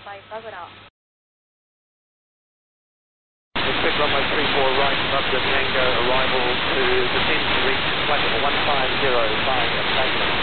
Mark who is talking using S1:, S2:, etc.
S1: Expect runway 34 right above the Tango arrival to descend to reach flight level 150, 5 Tango.